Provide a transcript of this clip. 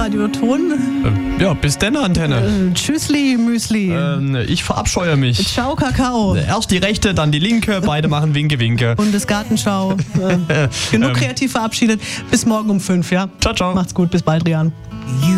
Radioton. Ja, bis denn, Antenne. Tschüssli, Müsli. Ich verabscheue mich. Ciao, Kakao. Erst die rechte, dann die linke, beide machen Winke, Winke. Bundesgartenschau. Genug kreativ verabschiedet. Bis morgen um 5, ja? Ciao, ciao. Macht's gut, bis bald, Rian.